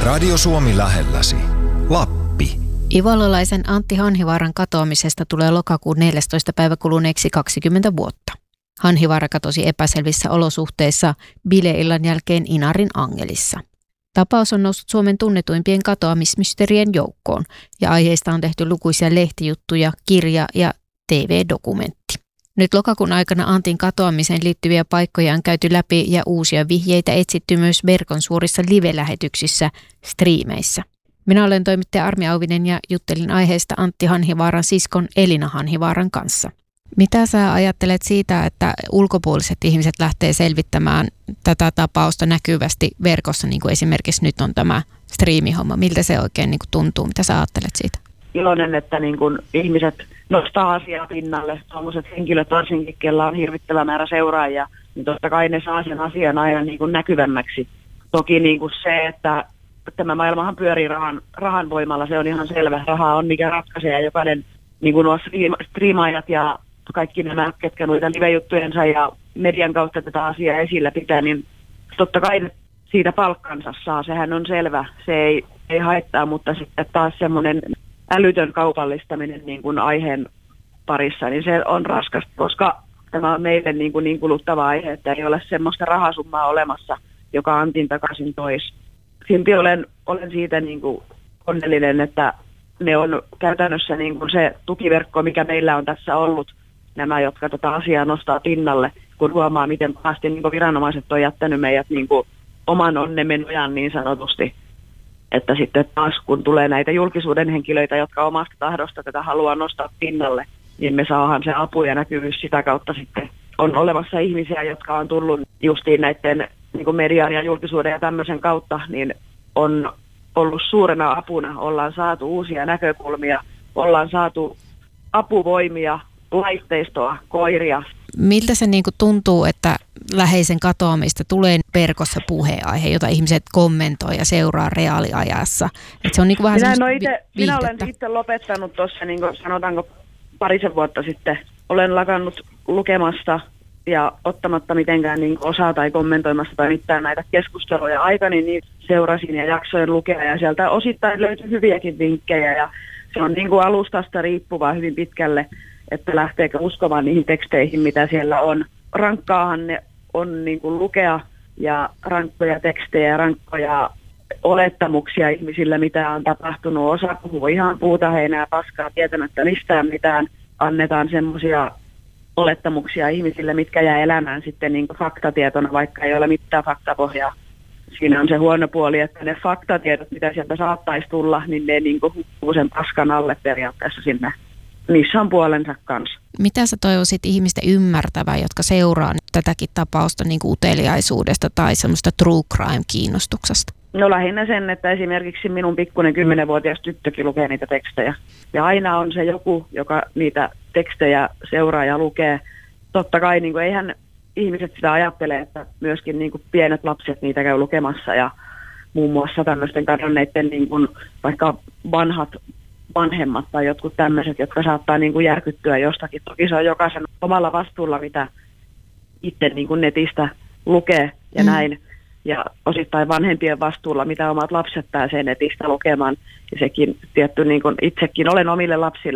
Radio Suomi lähelläsi. Lappi. Ivalolaisen Antti Hanhivaaran katoamisesta tulee lokakuun 14. päivä kuluneeksi 20 vuotta. Hanhivaara katosi epäselvissä olosuhteissa bileillan jälkeen Inarin Angelissa. Tapaus on noussut Suomen tunnetuimpien katoamismysteerien joukkoon ja aiheesta on tehty lukuisia lehtijuttuja, kirja ja TV-dokumentti. Nyt lokakuun aikana Antin katoamiseen liittyviä paikkoja on käyty läpi ja uusia vihjeitä etsitty myös verkon suorissa live-lähetyksissä, striimeissä. Minä olen toimittaja Armi Auvinen ja juttelin aiheesta Antti Hanhivaaran siskon Elina Hanhivaaran kanssa. Mitä sä ajattelet siitä, että ulkopuoliset ihmiset lähtee selvittämään tätä tapausta näkyvästi verkossa, niin kuin esimerkiksi nyt on tämä striimihomma? Miltä se oikein niin kuin tuntuu? Mitä sä ajattelet siitä? Iloinen, että niin kuin ihmiset nostaa asiaa pinnalle. Tuollaiset henkilöt varsinkin, kellä on hirvittävä määrä seuraajia, niin totta kai ne saa sen asian aina niin kuin näkyvämmäksi. Toki niin kuin se, että tämä maailmahan pyörii rahan voimalla, se on ihan selvä. Raha on mikä ratkaisee ja jokainen, niin kuin nuo striimaajat ja kaikki nämä, ketkä noita live-juttujensa ja median kautta tätä asiaa esillä pitää, niin totta kai siitä palkkansa saa, sehän on selvä. Se ei haittaa, mutta sitten taas semmoinen älytön kaupallistaminen niin kuin aiheen parissa, niin se on raskasta, koska tämä on meille niin kuluttava aihe, että ei ole semmoista rahasummaa olemassa, joka Antin takaisin toisi. Silti olen siitä niin kuin onnellinen, että ne on käytännössä niin kuin se tukiverkko, mikä meillä on tässä ollut, nämä, jotka tätä asiaa nostaa pinnalle, kun huomaa, miten pahasti niin kuin viranomaiset on jättänyt meidät niin kuin oman onnemme nojan niin sanotusti. Että sitten taas, kun tulee näitä julkisuuden henkilöitä, jotka omasta tahdosta tätä haluaa nostaa pinnalle, niin me saadaan se apu ja näkyvyys sitä kautta sitten. On olemassa ihmisiä, jotka on tullut justiin näiden niin kuin median ja julkisuuden ja tämmöisen kautta, niin on ollut suurena apuna. Ollaan saatu uusia näkökulmia, ollaan saatu apuvoimia, laitteistoa, koiria. Miltä se niin kuin tuntuu, että läheisen katoamista tulee verkossa puheenaihe, jota ihmiset kommentoi ja seuraa reaaliajassa? Että se on niin kuin vähän minä olen itse lopettanut tuossa, niin kuin sanotaanko parisen vuotta sitten. Olen lakannut lukemasta ja ottamatta mitenkään niin osaa tai kommentoimassa tai mitään näitä keskusteluja aikani, niin seurasin ja jaksoin lukea ja sieltä osittain löytyi hyviäkin vinkkejä ja se on niin kuin alustasta riippuvaa hyvin pitkälle, että lähteekö uskomaan niihin teksteihin, mitä siellä on. Rankkaahan ne on niin kuin lukea ja rankkoja tekstejä ja rankkoja olettamuksia ihmisillä, mitä on tapahtunut. Osa puhuu ihan puuta heinää paskaa tietämättä mistään mitään. Annetaan semmoisia olettamuksia ihmisille, mitkä jää elämään sitten niin kuin faktatietona, vaikka ei ole mitään faktapohjaa. Siinä on se huono puoli, että ne faktatiedot, mitä sieltä saattaisi tulla, niin ne niin kuin hukkuu sen paskan alle periaatteessa sinne. Niissä on puolensa kanssa. Mitä sä toivoisit ihmisten ymmärtävän, jotka seuraa tätäkin tapausta niin kuin uteliaisuudesta tai semmoista true crime-kiinnostuksesta? No lähinnä sen, että esimerkiksi minun pikkuinen 10-vuotias tyttökin lukee niitä tekstejä. Ja aina on se joku, joka niitä tekstejä seuraa ja lukee. Totta kai niin kuin eihän ihmiset sitä ajattele, että myöskin niin kuin pienet lapset niitä käy lukemassa ja muun muassa tämmöisten kadonneiden niin kuin vaikka vanhemmat tai jotkut tämmöiset, jotka saattaa niin kuin järkyttyä jostakin. Toki se on jokaisen omalla vastuulla, mitä itse niin kuin netistä lukee ja näin. Ja osittain vanhempien vastuulla, mitä omat lapset pääsee netistä lukemaan. Ja sekin tietty, niin kuin itsekin olen omille lapsille